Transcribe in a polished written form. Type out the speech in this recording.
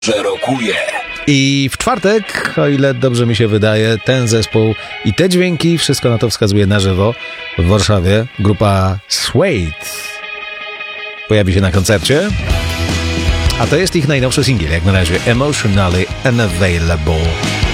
że rokuje. I w czwartek, o ile dobrze mi się wydaje, ten zespół i te dźwięki, wszystko na to wskazuje na żywo w Warszawie. Grupa Suede pojawi się na koncercie, a to jest ich najnowszy singiel, jak na razie Emotionally Unavailable.